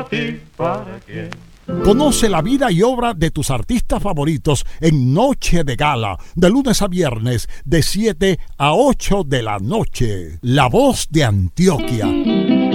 ti, ¿para qué? Conoce la vida y obra de tus artistas favoritos en Noche de Gala, de lunes a viernes, de 7 a 8 de la noche. La Voz de Antioquia.